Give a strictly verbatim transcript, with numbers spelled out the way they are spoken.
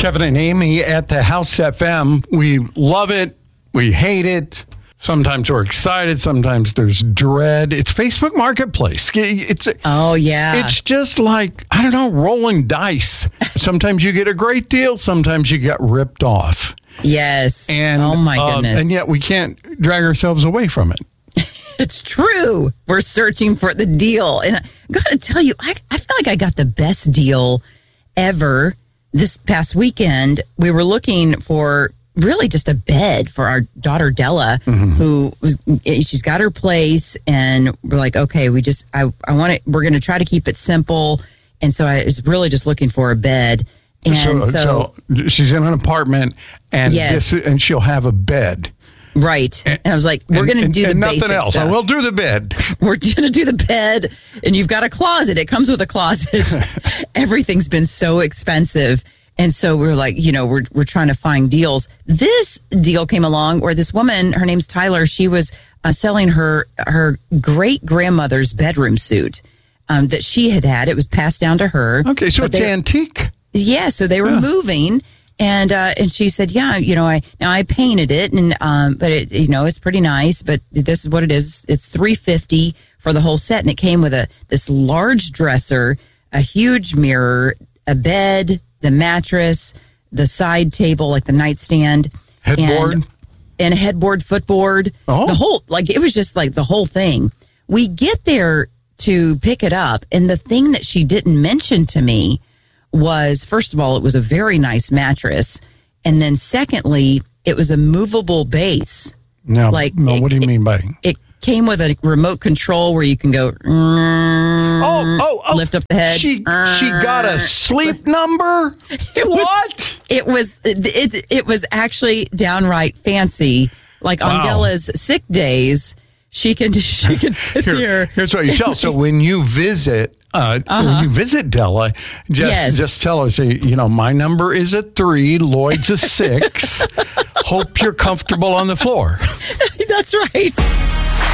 Kevin and Amy at the House F M. We love it. We hate it. Sometimes we're excited. Sometimes there's dread. It's Facebook Marketplace. It's oh yeah. It's just like, I don't know, rolling dice. Sometimes you get a great deal. Sometimes you get ripped off. Yes. And oh my uh, goodness. and yet we can't drag ourselves away from it. It's true. We're searching for the deal, and I got to tell you, I I feel like I got the best deal ever this past weekend. We were looking for really just a bed for our daughter Della, mm-hmm. who was she's got her place, and we're like, okay, we just I I want it. We're going to try to keep it simple, and so I was really just looking for a bed, and so, so, so she's in an apartment, and yes. this, and she'll have a bed. Right. And, and I was like, we're going to do the and basic nothing else. stuff. I will do the bed. We're going to do the bed, and you've got a closet. It comes with a closet. Everything's been so expensive. And so we're like, you know, we're we're trying to find deals. This deal came along where this woman, her name's Tyler, she was uh, selling her her great grandmother's bedroom suit um, that she had had. It was passed down to her. Okay, so it's they, antique. Yeah, so they were yeah. moving. And uh, and she said, yeah, you know, I now I painted it, and um, but it, you know, it's pretty nice. But this is what it is. It's three fifty for the whole set, and it came with a this large dresser, a huge mirror, a bed, the mattress, the side table, like the nightstand, headboard, and, and a headboard, footboard. Oh, the whole like it was just like the whole thing. We get there to pick it up, and the thing that she didn't mention to me was, first of all, it was a very nice mattress. And then secondly, it was a movable base. No, like, no it, what do you it, mean by? It came with a remote control where you can go, mm, oh, oh, oh, lift up the head. She, uh, she got a sleep number? It what? Was, it was, it, it, it was actually downright fancy. Like on wow. Della's sick days, she can, she can sit Here, here. Here's what you tell. So when you visit, Uh, uh-huh. when you visit Della, just yes. just tell her, say, you know, my number is a three, Lloyd's a six. Hope you're comfortable on the floor. That's right.